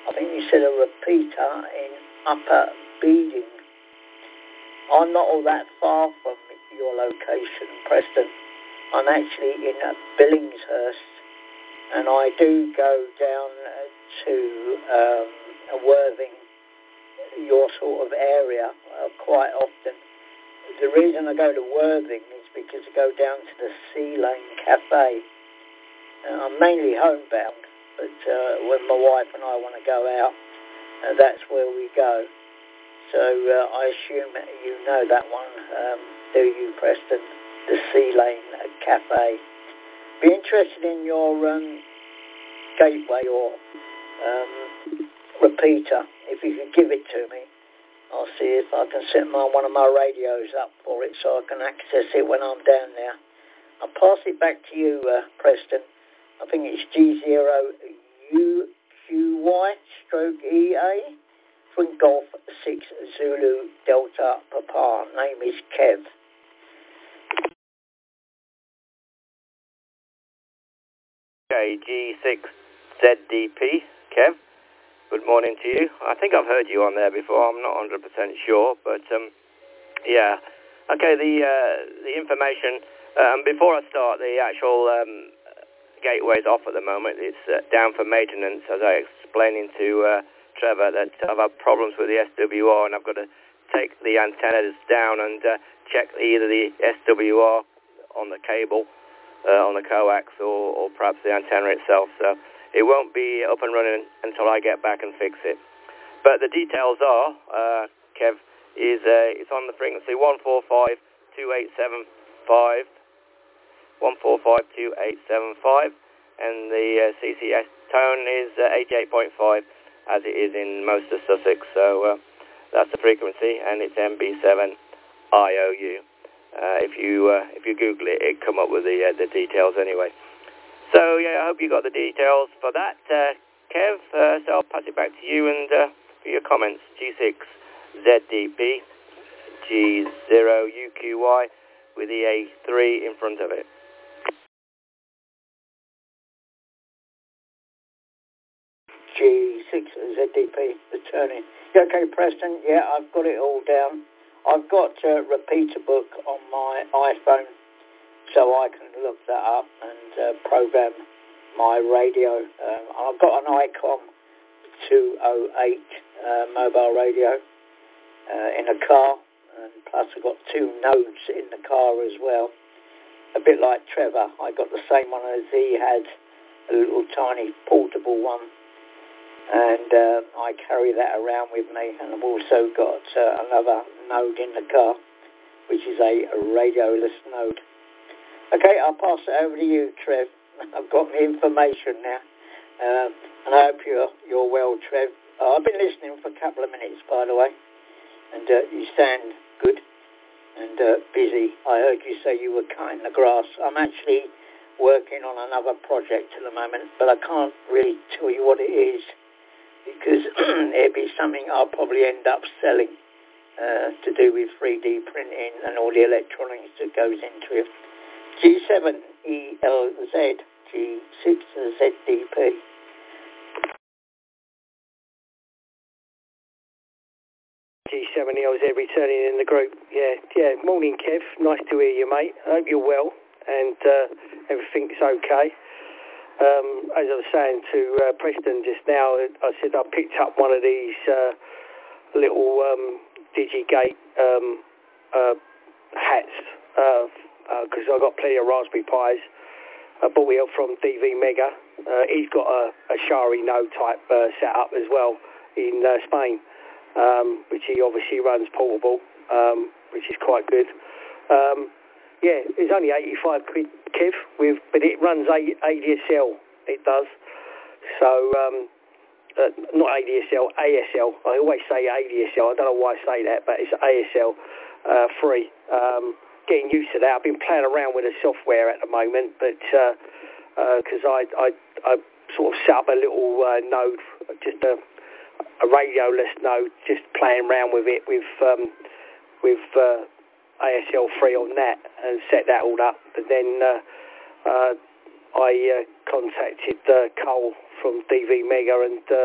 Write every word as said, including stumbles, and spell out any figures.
I think you said a repeater in Upper Beeding. I'm not all that far from your location, Preston. I'm actually in Billingshurst, and I do go down to um, Worthing, your sort of area, uh, quite often. The reason I go to Worthing is because I go down to the Sea Lane Cafe. Uh, I'm mainly homebound, but uh, when my wife and I want to go out, uh, that's where we go. So uh, I assume you know that one, um, do you, Preston? The Sea Lane Cafe. Be interested in your um, gateway or um, repeater. If you could give it to me, I'll see if I can set my one of my radios up for it so I can access it when I'm down there. I'll pass it back to you, uh, Preston. I think it's G zero U Q Y stroke E A from Golf six Zulu Delta Papa. Name is Kev. Okay, G six Z D P, Kev. Good morning to you. I think I've heard you on there before. I'm not one hundred percent sure, but um, yeah. Okay, the uh, the information. Um, before I start, the actual um, gateway is off at the moment. It's uh, down for maintenance, as I explained to uh, Trevor, that I've had problems with the S W R, and I've got to take the antennas down and uh, check either the S W R on the cable, uh, on the coax, or, or perhaps the antenna itself. So it won't be up and running until I get back and fix it. But the details are, uh, Kev, is uh, it's on the frequency one four five two eight seven five, one four five two eight seven five, and the uh, C C S tone is uh, eighty-eight point five, as it is in most of Sussex. So uh, that's the frequency, and it's M B seven I O U. Uh, if you uh, if you Google it, it come up with the uh, the details anyway. So yeah, I hope you got the details for that, uh, Kev. Uh, so I'll pass it back to you and uh, for your comments. G six Z D P, G zero U Q Y with the A three in front of it. G six Z D P, returning. Yeah, okay, Preston, yeah, I've got it all down. I've got a repeater book on my iPhone, so I can look that up and uh, program my radio. Um, I've got an ICOM two oh eight uh, mobile radio uh, in a car, and plus I've got two nodes in the car as well. A bit like Trevor, I got the same one as he had, a little tiny portable one, and uh, I carry that around with me. And I've also got uh, another node in the car, which is a radioless node. Okay, I'll pass it over to you, Trev. I've got the information now, uh, and I hope you're you're well, Trev. Uh, I've been listening for a couple of minutes, by the way, and uh, you sound good and uh, busy. I heard you say you were cutting the grass. I'm actually working on another project at the moment, but I can't really tell you what it is, because it'd be something I'll probably end up selling, uh, to do with three D printing and all the electronics that goes into it. G seven E L Z, G six Z D P. G seven E L Z returning in the group. Yeah, yeah. Morning, Kev. Nice to hear you, mate. I hope you're well and uh, everything's okay. Um, as I was saying to uh, Preston just now, I said I picked up one of these uh, little um, DigiGate um, uh, hats because uh, uh, I got plenty of Raspberry Pis. I bought it from D V Mega. Uh, he's got a, a Shari node type uh, set up as well in uh, Spain, um, which he obviously runs portable, um, which is quite good. Um, yeah, it's only eighty-five quid, Kev, with, but it runs A D S L, it does. So, um, uh, not A D S L, A S L. I always say A D S L. I don't know why I say that, but it's A S L uh, free. Um, getting used to that. I've been playing around with the software at the moment, but because uh, uh, I, I, I sort of set up a little uh, node, just a, a radioless node, just playing around with it with um, with uh, A S L free on that and set that all up. But then uh, uh, I uh, contacted uh, Cole from D V Mega and uh,